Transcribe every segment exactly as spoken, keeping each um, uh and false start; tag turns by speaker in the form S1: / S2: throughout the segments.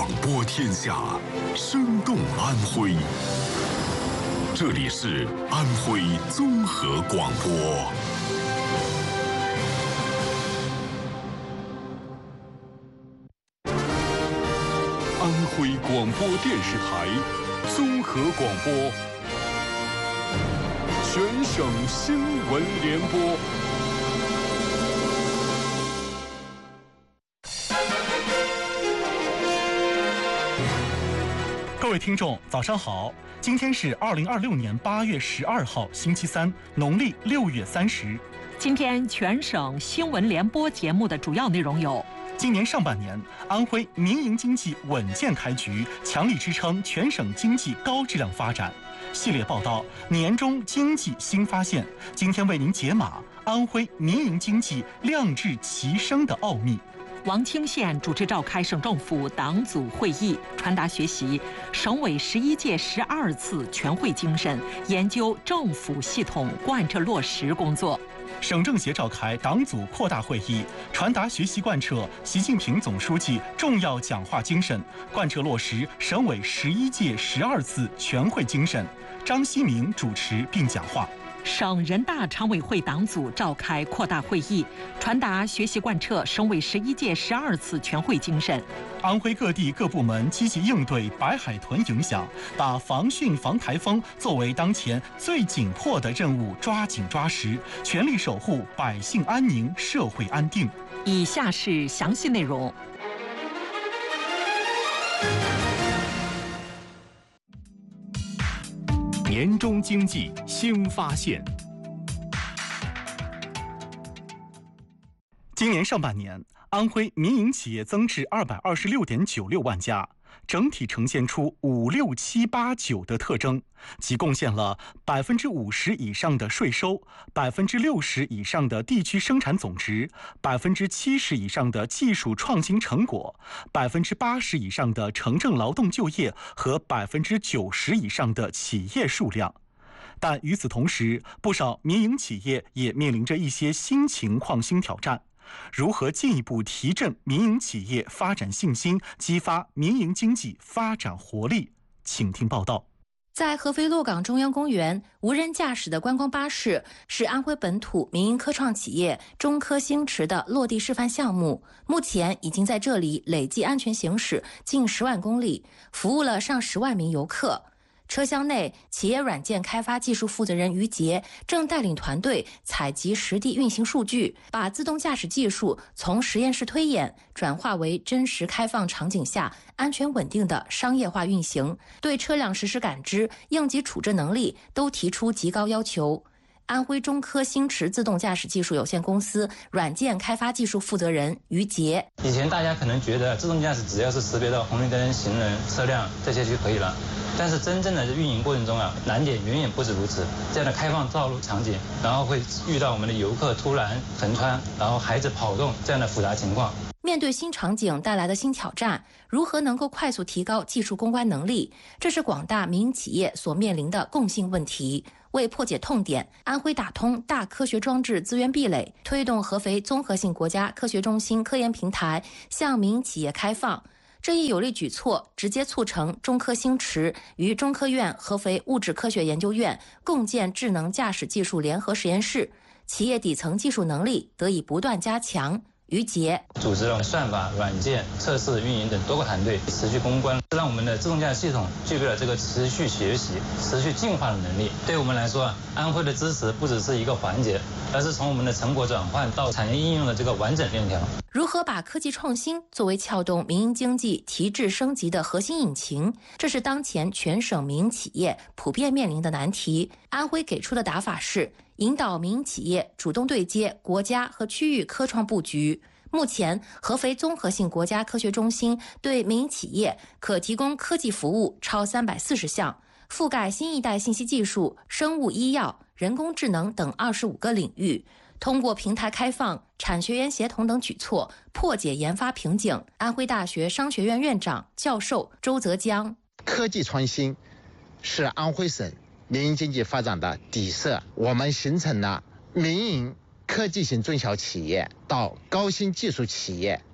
S1: 广播天下，生动安徽。这里是安徽综合广播。安徽广播电视台综合广播，全省新闻联播。
S2: 各位听众，早上好！今天是二零二六年八月十二号，星期三，农历六月三十。
S3: 今天全省新闻联播节目的主要内容有：
S2: 今年上半年，安徽民营经济稳健开局，强力支撑全省经济高质量发展。系列报道：年中经济新发现。今天为您解码安徽民营经济亮质齐升的奥秘。
S3: 王清县主持召开省政府党组会议，传达学习省委十一届十二次全会精神，研究政府系统贯彻落实工作。
S2: 省政协召开党组扩大会议，传达学习贯彻习近平总书记重要讲话精神，贯彻落实省委十一届十二次全会精神。张希明主持并讲话。
S3: 省人大常委会党组召开扩大会议，传达学习贯彻省委十一届十二次全会精神。
S2: 安徽各地各部门积极应对白海豚影响，把防汛防台风作为当前最紧迫的任务，抓紧抓实，全力守护百姓安宁、社会安定。
S3: 以下是详细内容。
S1: 年中经济新发现。
S2: 今年上半年，安徽民营企业增至二百二十六点九六万家，整体呈现出五六七八九的特征，即贡献了百分之五十以上的税收，百分之六十以上的地区生产总值，百分之七十以上的技术创新成果，百分之八十以上的城镇劳动就业和百分之九十以上的企业数量。但与此同时，不少民营企业也面临着一些新情况、新挑战。如何进一步提振民营企业发展信心，激发民营经济发展活力？请听报道。
S4: 在合肥洛岗中央公园，无人驾驶的观光巴士是安徽本土民营科创企业中科星驰的落地示范项目，目前已经在这里累计安全行驶近十万公里，服务了上十万名游客。车厢内，企业软件开发技术负责人于杰正带领团队采集实地运行数据，把自动驾驶技术从实验室推演转化为真实开放场景下安全稳定的商业化运行，对车辆实时感知、应急处置能力都提出极高要求。安徽中科星驰自动驾驶技术有限公司软件开发技术负责人于杰：
S5: 以前大家可能觉得自动驾驶只要是识别到红绿灯、行人、车辆这些就可以了，但是真正的运营过程中啊，难点远远不止如此。这样的开放道路场景，然后会遇到我们的游客突然横穿，然后孩子跑动这样的复杂情况。
S4: 面对新场景带来的新挑战，如何能够快速提高技术攻关能力，这是广大民营企业所面临的共性问题。为破解痛点，安徽打通大科学装置资源壁垒，推动合肥综合性国家科学中心科研平台向民营企业开放。这一有力举措直接促成中科星驰与中科院合肥物质科学研究院共建智能驾驶技术联合实验室，企业底层技术能力得以不断加强。于杰
S5: 组织了算法、软件、测试、运营等多个团队持续攻关，让我们的自动驾驶系统具备了这个持续学习、持续进化的能力。对我们来说啊，安徽的支持不只是一个环节，而是从我们的成果转换到产业应用的这个完整链条。
S4: 如何把科技创新作为撬动民营经济提质升级的核心引擎，这是当前全省民营企业普遍面临的难题。安徽给出的打法是引导民营企业主动对接国家和区域科创布局。目前，合肥综合性国家科学中心对民营企业可提供科技服务超三百四十项，覆盖新一代信息技术、生物医药、人工智能等二十五个领域。通过平台开放、产学研协同等举措，破解研发瓶颈。安徽大学商学院院长、教授周泽江：
S6: 科技创新是安徽省民营经济发展的底色，我们形成了民营科技型中小企业到高新技术企业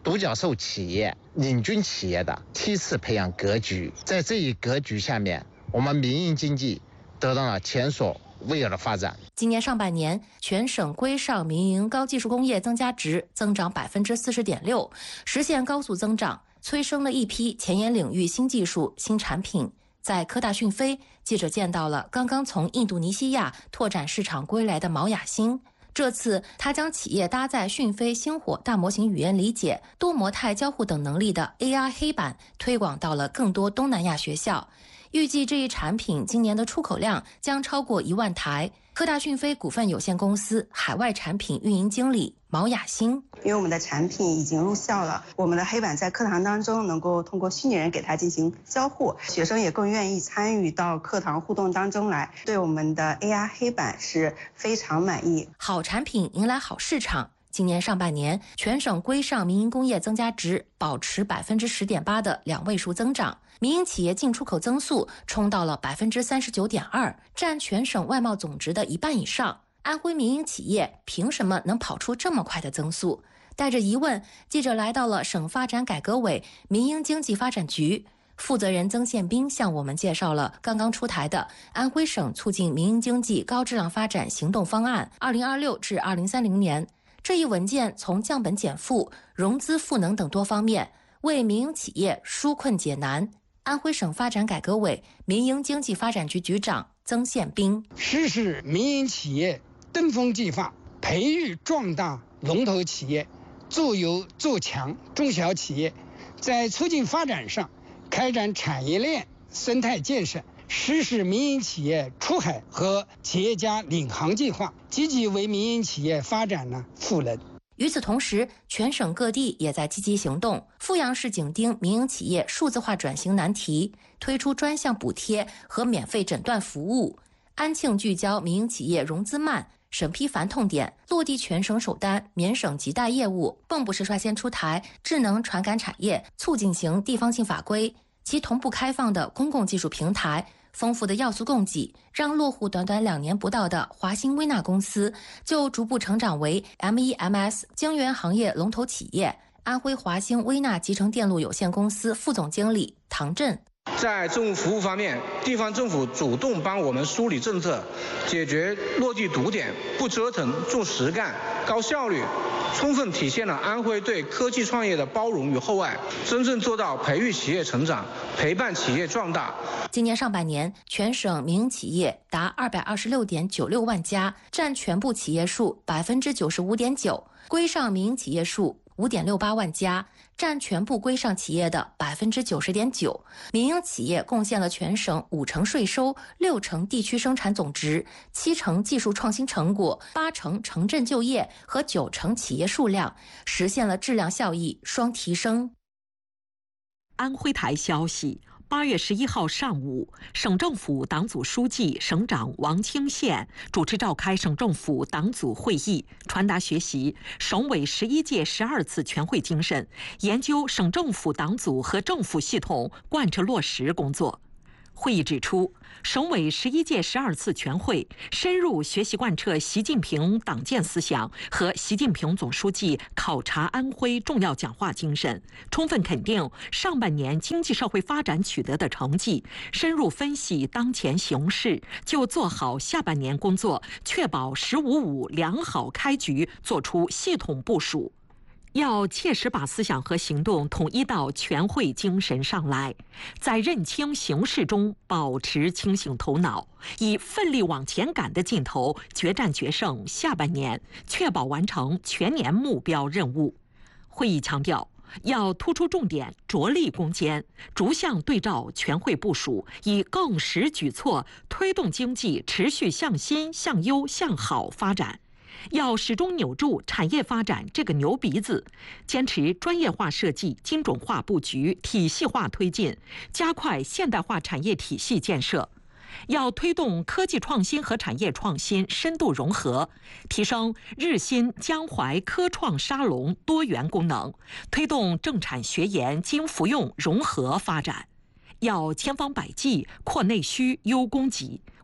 S6: 独角兽企业、领军企业的梯次培养格局。在这一格局下面，我们民营经济得到了前所未有的发展。
S4: 今年上半年，全省规上民营高技术工业增加值增长百分之四十点六，实现高速增长，催生了一批前沿领域新技术、新产品。在科大讯飞，记者见到了刚刚从印度尼西亚拓展市场归来的毛雅欣。这次，他将企业搭载讯飞星火大模型语言理解、多模态交互等能力的 A R 黑板推广到了更多东南亚学校。预计这一产品今年的出口量将超过一万台。科大讯飞股份有限公司海外产品运营经理毛雅欣，
S7: 因为我们的产品已经入校了，我们的黑板在课堂当中能够通过虚拟人给它进行交互，学生也更愿意参与到课堂互动当中来，对我们的 A R 黑板是非常满意。
S4: 好产品迎来好市场。今年上半年，全省规上民营工业增加值保持百分之十点八的两位数增长，民营企业进出口增速冲到了百分之三十九点二，占全省外贸总值的一半以上。安徽民营企业凭什么能跑出这么快的增速？带着疑问，记者来到了省发展改革委民营经济发展局，负责人曾宪兵向我们介绍了刚刚出台的安徽省促进民营经济高质量发展行动方案二零二六至二零三零年。这一文件从降本减负、融资赋能等多方面为民营企业纾困解难。安徽省发展改革委民营经济发展局局长曾宪兵，
S8: 实施民营企业登峰计划，培育壮大龙头企业，做优做强中小企业，在促进发展上开展产业链生态建设，实施民营企业出海和企业家领航计划，积极为民营企业发展呢赋能。
S4: 与此同时，全省各地也在积极行动。阜阳市紧盯民营企业数字化转型难题，推出专项补贴和免费诊断服务。安庆聚焦民营企业融资慢、审批繁痛点，落地全省首单免省急贷业务。蚌埠市率先出台智能传感产业促进型地方性法规，其同步开放的公共技术平台，丰富的要素供给，让落户短短两年不到的华兴微纳公司就逐步成长为 M E M S 晶圆行业龙头企业。安徽华兴微纳集成电路有限公司副总经理唐振，
S9: 在政务服务方面，地方政府主动帮我们梳理政策，解决落地堵点，不折腾，重实干，高效率，充分体现了安徽对科技创业的包容与厚爱，真正做到培育企业成长，陪伴企业壮大。
S4: 今年上半年，全省民营企业达二百二十六点九六万家，占全部企业数百分之九十五点九，规上民营企业数五点六八万家，占全部规上企业的百分之九十点九。民营企业贡献了全省五成税收、六成地区生产总值、七成技术创新成果、八成城镇就业和九成企业数量，实现了质量效益双提升。
S3: 安徽台消息。八月十一号上午，省政府党组书记、省长王清县主持召开省政府党组会议，传达学习省委十一届十二次全会精神，研究省政府党组和政府系统贯彻落实工作。会议指出，省委十一届十二次全会深入学习贯彻习近平党建思想和习近平总书记考察安徽重要讲话精神，充分肯定上半年经济社会发展取得的成绩，深入分析当前形势，就做好下半年工作，确保“十五五”良好开局做出系统部署。要切实把思想和行动统一到全会精神上来，在认清形势中保持清醒头脑，以奋力往前赶的劲头决战决胜下半年，确保完成全年目标任务。会议强调，要突出重点，着力攻坚，逐项对照全会部署，以更实举措推动经济持续向新、向优、向好发展。要始终扭住产业发展这个牛鼻子，坚持专业化设计、精准化布局、体系化推进，加快现代化产业体系建设。要推动科技创新和产业创新深度融合，提升日新江淮科创沙龙多元功能，推动政产学研精服用融合发展。要千方百计扩内需、优供给，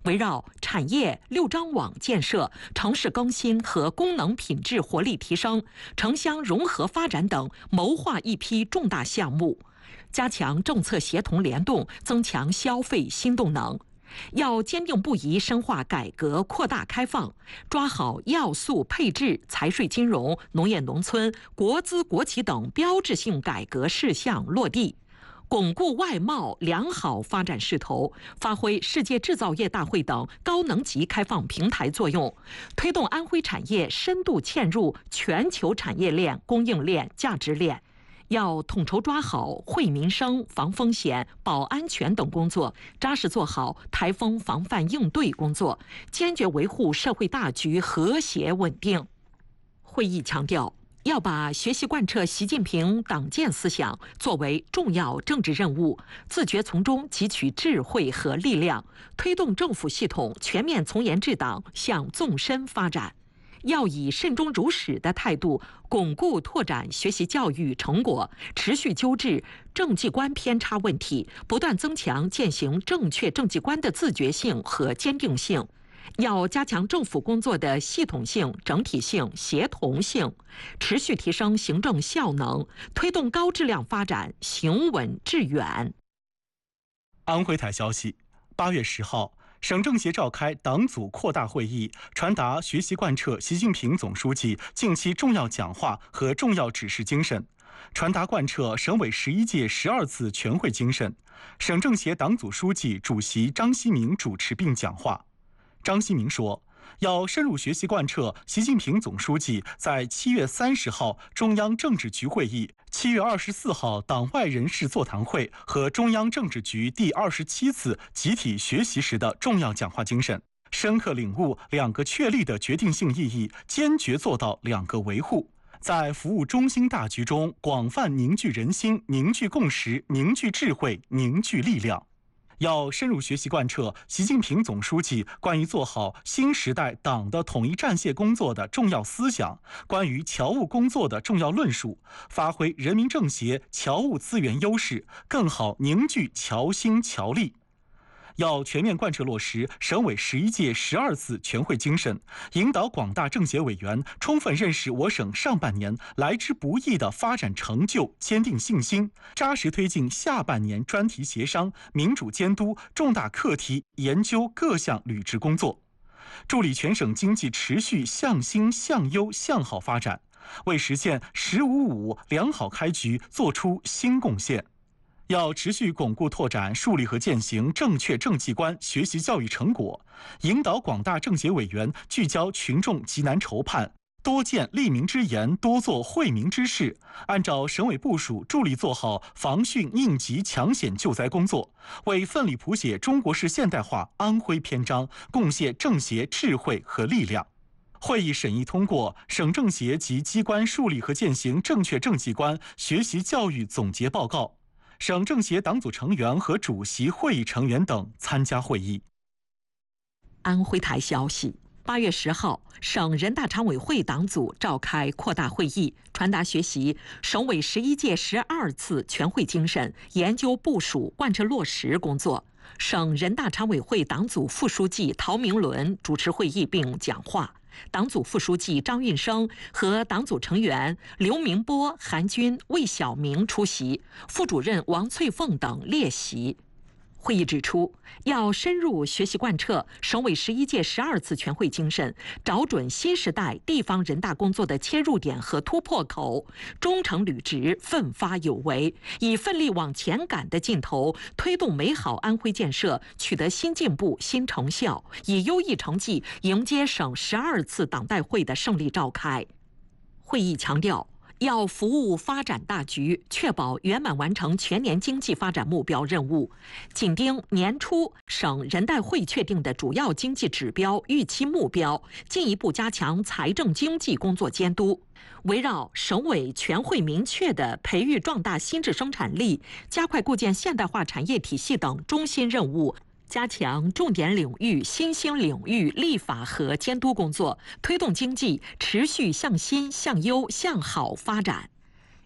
S3: 围绕产业六张网建设、城市更新和功能品质活力提升、城乡融合发展等，谋划一批重大项目，加强政策协同联动，增强消费新动能。要坚定不移深化改革扩大开放，抓好要素配置、财税金融、农业农村、国资国企等标志性改革事项落地，巩固外贸良好发展势头，发挥世界制造业大会等高能级开放平台作用，推动安徽产业深度嵌入全球产业链、供应链、价值链。要统筹抓好惠民生、防风险、保安全等工作，扎实做好台风防范应对工作，坚决维护社会大局和谐稳定。会议强调，要把学习贯彻习近平党建思想作为重要政治任务，自觉从中汲取智慧和力量，推动政府系统全面从严治党向纵深发展。要以慎终如始的态度，巩固拓展学习教育成果，持续纠治政绩观偏差问题，不断增强践行正确政绩观的自觉性和坚定性。要加强政府工作的系统性、整体性、协同性，持续提升行政效能，推动高质量发展，行稳致远。
S2: 安徽台消息，八月十号。省政协召开党组扩大会议，传达学习贯彻习近平总书记近期重要讲话和重要指示精神，传达贯彻省委十一届十二次全会精神。省政协党组书记、主席张希明主持并讲话。张希明说，要深入学习贯彻习近平总书记在七月三十号中央政治局会议、七月二十四号党外人士座谈会和中央政治局第二十七次集体学习时的重要讲话精神，深刻领悟两个确立的决定性意义，坚决做到两个维护，在服务中兴大局中广泛凝聚人心、凝聚共识、凝聚智慧、凝聚力量。要深入学习贯彻习近平总书记关于做好新时代党的统一战线工作的重要思想，关于侨务工作的重要论述，发挥人民政协侨务资源优势，更好凝聚侨心侨力。要全面贯彻落实省委十一届十二次全会精神，引导广大政协委员充分认识我省上半年来之不易的发展成就，坚定信心，扎实推进下半年专题协商、民主监督、重大课题研究各项履职工作，助力全省经济持续向新、向优、向好发展，为实现“十五五”良好开局做出新贡献。要持续巩固拓展树立和践行正确政绩观学习教育成果，引导广大政协委员聚焦群众急难愁盼，多见利民之言，多做惠民之事，按照省委部署，助力做好防汛应急抢险救灾工作，为奋力谱写中国式现代化安徽篇章贡献政协智慧和力量。会议审议通过省政协及机关树立和践行正确政绩观学习教育总结报告。省政协党组成员和主席会议成员等参加会议。
S3: 安徽台消息，八月十号，省人大常委会党组召开扩大会议，传达学习省委十一届十二次全会精神，研究部署贯彻落实工作。省人大常委会党组副书记陶明伦主持会议并讲话。党组副书记张运生和党组成员刘明波、韩军、魏晓明出席，副主任王翠凤等列席。会议指出，要深入学习贯彻省委十一届十二次全会精神，找准新时代地方人大工作的切入点和突破口，忠诚履职，奋发有为，以奋力往前赶的劲头，推动美好安徽建设取得新进步、新成效，以优异成绩迎接省十二次党代会的胜利召开。会议强调，要服务发展大局，确保圆满完成全年经济发展目标任务，紧盯年初省人代会确定的主要经济指标、预期目标，进一步加强财政经济工作监督。围绕省委全会明确的培育壮大新质生产力、加快构建现代化产业体系等中心任务，加强重点领域、新兴领域立法和监督工作，推动经济持续向新、向优、向好发展。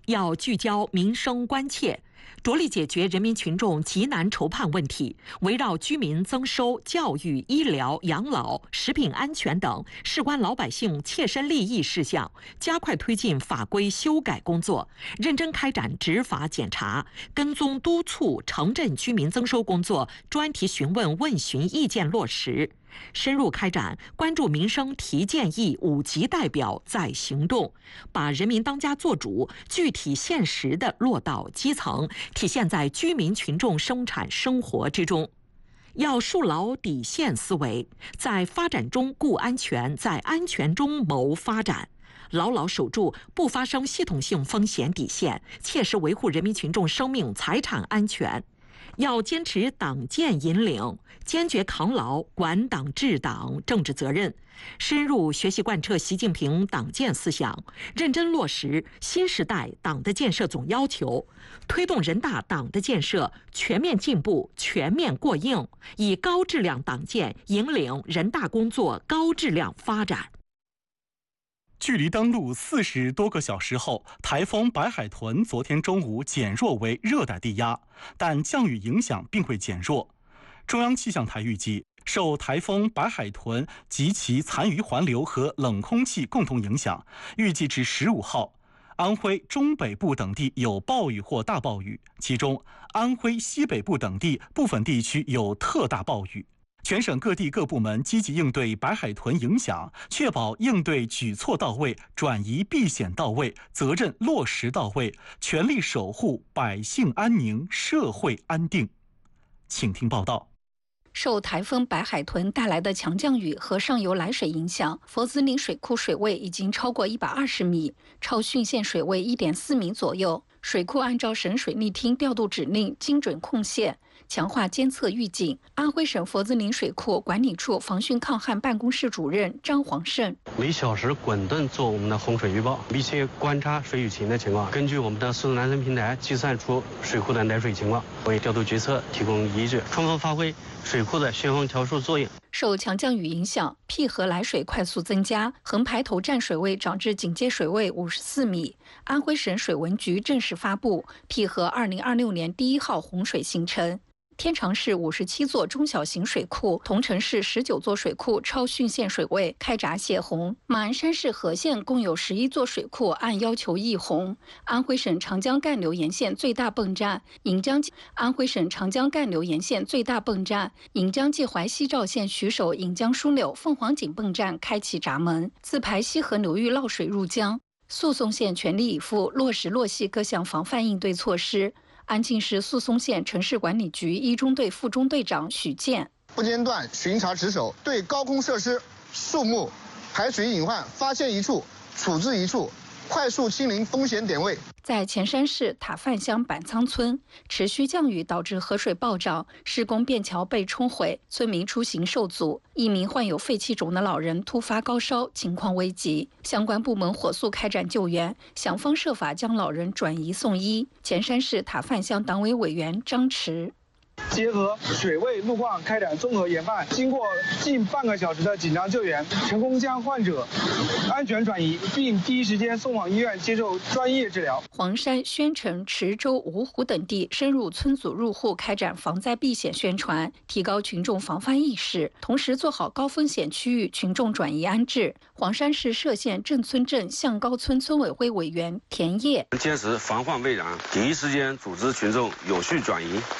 S3: 要聚焦民生关切，着力解决人民群众急难愁盼问题，围绕居民增收、教育、医疗、养老、食品安全等事关老百姓切身利益事项，加快推进法规修改工作，认真开展执法检查、跟踪督促城镇居民增收工作专题询问问询意见落实。深入开展关注民生提建议五级代表在行动，把人民当家作主具体现实地落到基层，体现在居民群众生产生活之中。要树牢底线思维，在发展中顾安全，在安全中谋发展，牢牢守住不发生系统性风险底线，切实维护人民群众生命财产安全。要坚持党建引领，坚决扛牢管党治党政治责任，深入学习贯彻习近平党建思想，认真落实新时代党的建设总要求，推动人大党的建设全面进步、全面过硬，以高质量党建引领人大工作高质量发展。
S2: 距离登陆四十多个小时后，台风白海豚昨天中午减弱为热带低压，但降雨影响并未减弱。中央气象台预计，受台风白海豚及其残余环流和冷空气共同影响，预计至十五号，安徽中北部等地有暴雨或大暴雨，其中安徽西北部等地部分地区有特大暴雨。全省各地各部门积极应对白海豚影响，确保应对举措到位、转移避险到位、责任落实到位，全力守护百姓安宁、社会安定。请听报道。
S10: 受台风白海豚带来的强降雨和上游来水影响，佛子岭水库水位已经超过一百二十米，超汛线水位一点四米左右。水库按照省水利厅调度指令，精准控线，强化监测预警。安徽省佛子岭水库管理处防汛抗旱办公室主任张黄胜：
S11: 每小时滚动做我们的洪水预报，密切观察水雨情的情况，根据我们的数字南生平台计算出水库的来水情况，为调度决策提供依据，充分发挥水库的旋风调数作用。
S10: 受强降雨影响，滠河来水快速增加，横排头站水位涨至警戒水位五十四米。安徽省水文局正式发布滠河二零二六年第一号洪水形成。天长市五十七座中小型水库，桐城市十九座水库超汛线水位开闸泄洪，马鞍山市和县共有十一座水库按要求溢洪。安徽省长江干流沿线最大泵站引江，安徽省长江干流沿线最大泵站引江济淮西赵县徐守引江枢纽凤凰井泵站开启闸门，自排西河流域涝水入江。宿松县全力以赴落实洛溪各项防范应对措施。安庆市宿松县城市管理局一中队副中队长许健：
S12: 不间断巡查值守，对高空设施、树木、排水隐患发现一处处置一处，快速清零风险点位。
S10: 在前山市塔范乡板仓村，持续降雨导致河水暴涨，施工便桥被冲毁，村民出行受阻。一名患有肺气肿的老人突发高烧，情况危急，相关部门火速开展救援，想方设法将老人转移送医。前山市塔范乡党委委员张驰：
S13: 结合水位路况开展综合研判，经过近半个小时的紧张救援，成功将患者安全转移，并第一时间送往医院接受专业治疗。
S10: 黄山、宣城、池州、芜湖等地深入村组入户开展防灾避险宣传，提高群众防范意识，同时做好高风险区域群众转移安置。黄山市歙县镇村镇向高村村委会委员田烨：
S14: 坚持防患未然，第一时间组织群众有序转移。